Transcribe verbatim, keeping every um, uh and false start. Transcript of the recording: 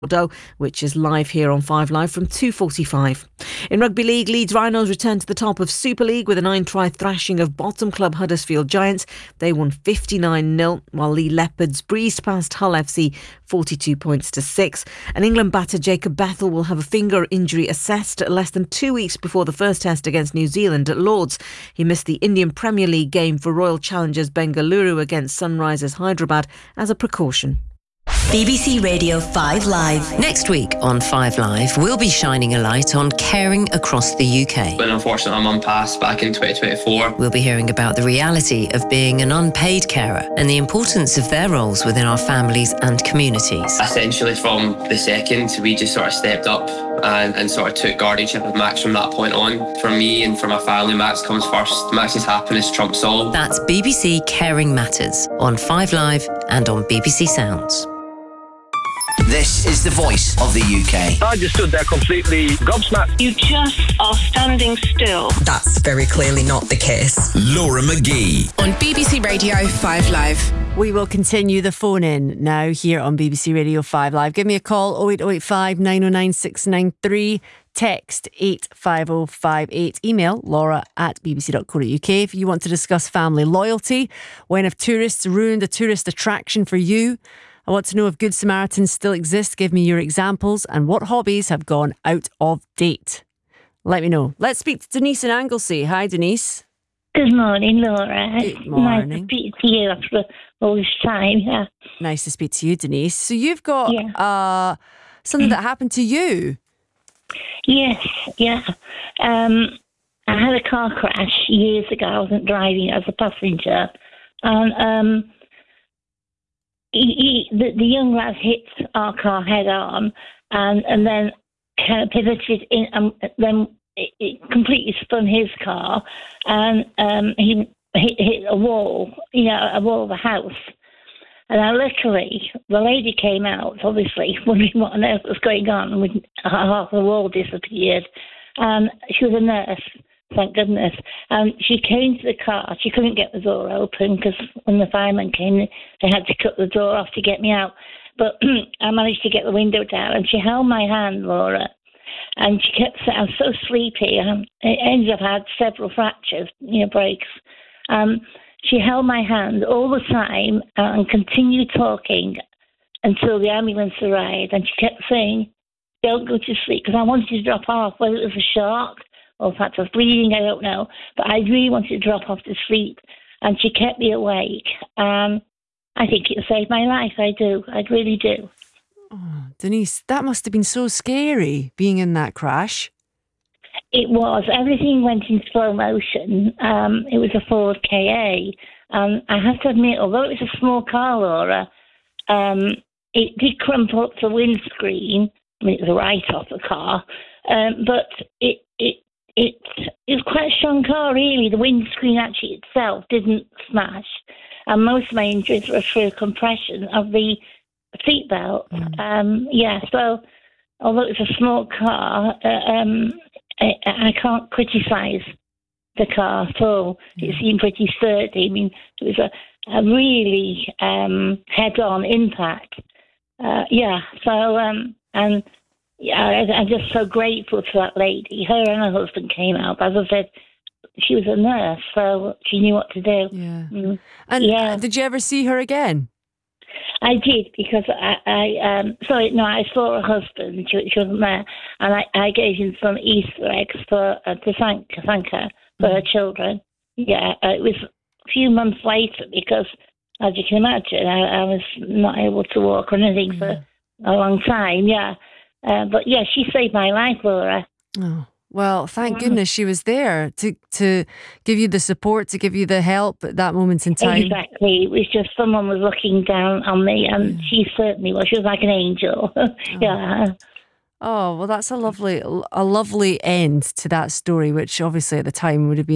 Bordeaux, which is live here on Five Live from two forty-five. In Rugby League, Leeds Rhinos returned to the top of Super League with a nine-try thrashing of bottom club Huddersfield Giants. They won fifty-nine nil, while Lee Leopards breezed past Hull F C forty-two points to six. And England batter Jacob Bethel will have a finger injury assessed less than two weeks before the first test against New Zealand at Lords. He missed the Indian Premier League game for Royal Challengers Bengaluru against Sunrisers Hyderabad as a precaution. B B C Radio Five Live. Next week on Five Live, we'll be shining a light on caring across the U K. When unfortunately my mum passed back in twenty twenty-four. We'll be hearing about the reality of being an unpaid carer and the importance of their roles within our families and communities. Essentially from the second, we just sort of stepped up and, and sort of took guardianship of Max from that point on. For me and for my family, Max comes first. Max's happiness trumps all. That's B B C Caring Matters on Five Live and on B B C Sounds. This is the voice of the U K. I just stood there completely gobsmacked. You just are standing still. That's very clearly not the case. Laura McGee. On B B C Radio Five Live. We will continue the phone in now here on B B C Radio Five Live. Give me a call, oh eight oh eight five, nine oh nine, six nine three. Text eight five oh five eight. Email laura at b b c dot co dot u k if you want to discuss family loyalty. When have tourists ruined a tourist attraction for you? I want to know if Good Samaritans still exist. Give me your examples and what hobbies have gone out of date. Let me know. Let's speak to Denise in Anglesey. Hi, Denise. Good morning, Laura. Good morning. Nice to speak to you after all this time. Yeah. Nice to speak to you, Denise. So you've got Yeah. uh, something that happened to you. Yes, yeah. Um, I had a car crash years ago. I wasn't driving as a passenger. And um, he, he, the, the young lad hit our car head on and, and then kind of pivoted in, and then it, it completely spun his car, and um, he hit, hit a wall, you know, a wall of a house. And I, luckily, the lady came out, obviously, wondering what on earth was going on, and with half the wall disappeared. And she was a nurse, thank goodness. And she came to the car. She couldn't get the door open because when the firemen came, they had to cut the door off to get me out. But I managed to get the window down, and she held my hand, Laura. And she kept saying, I'm so sleepy. And it ended up I had several fractures, you know, breaks. Um, She held my hand all the time and continued talking until the ambulance arrived. And she kept saying, don't go to sleep, because I wanted to drop off, whether it was a shock or in fact I was bleeding, I don't know. But I really wanted to drop off to sleep. And she kept me awake. Um, I think it saved my life. I do. I really do. Oh, Denise, that must have been so scary, being in that crash. It was. Everything went in slow motion. Um, it was a Ford K A. Um, I have to admit, although it was a small car, Laura, um, it did crumple up the windscreen. I mean, it was a write-off the car. Um, but it, it, it, it was quite a strong car, really. The windscreen actually itself didn't smash. And most of my injuries were through compression of the seatbelt. Mm. Um, yeah, so although it was a small car, uh, um, I, I can't criticise the car at all. It seemed pretty sturdy. I mean, it was a, a really um, head-on impact. Uh, yeah, so, um, and yeah, I, I'm just so grateful to that lady. Her and her husband came out. As I said, she was a nurse, so she knew what to do. Yeah. Mm. And yeah. Did you ever see her again? I did, because I, I um, sorry, no, I saw her husband. She, she wasn't there, and I, I gave him some Easter eggs for uh, to thank thank her for mm. her children. Yeah, uh, it was a few months later because, as you can imagine, I, I was not able to walk or anything mm. for a long time. Yeah, uh, but yeah, she saved my life, Laura. Oh. Well, thank goodness she was there to to give you the support, to give you the help at that moment in time. Exactly. It was just someone was looking down on me, and yeah. she certainly was. She was like an angel. Oh. Yeah. Oh, well, that's a lovely, a lovely end to that story, which obviously at the time would have been